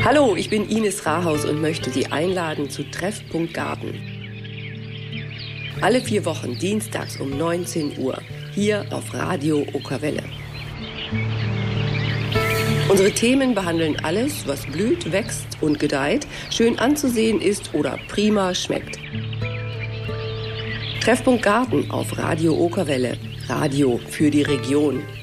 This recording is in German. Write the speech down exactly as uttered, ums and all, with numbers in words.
Hallo, ich bin Ines Rahaus und möchte Sie einladen zu Treffpunkt Garten. Alle vier Wochen dienstags um neunzehn Uhr hier auf Radio Okerwelle. Unsere Themen behandeln alles, was blüht, wächst und gedeiht, schön anzusehen ist oder prima schmeckt. Treffpunkt Garten auf Radio Okerwelle. Radio für die Region.